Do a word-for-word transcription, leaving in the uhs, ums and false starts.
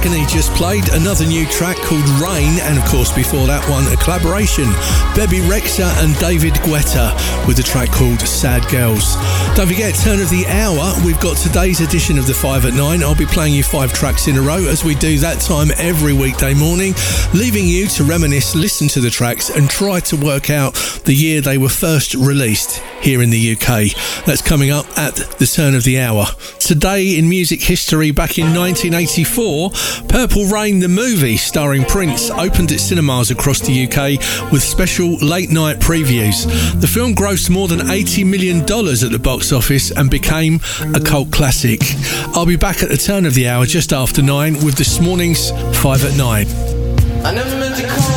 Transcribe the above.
Agony just played another new track called Rain, and of course before that one a collaboration, Bebe Rexha and David Guetta with a track called Sad Girls. Don't forget, turn of the hour, we've got today's edition of the five at nine. I'll be playing you five tracks in a row as we do that time every weekday morning, leaving you to reminisce, listen to the tracks and try to work out the year they were first released here in the U K. That's coming up at the turn of the hour. Today in music history, back in nineteen eighty-four, Purple Rain the movie starring Prince opened at cinemas across the U K with special late night previews. The film grossed more than eighty million dollars at the box office and became a cult classic. I'll be back at the turn of the hour just after nine with this morning's five at nine. I never meant to call